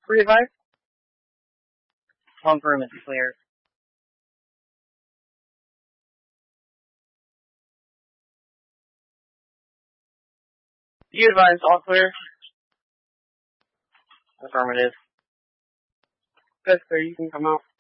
Revive. Pump room is clear. Be advised, all clear. Affirmative. That's clear, you can come out.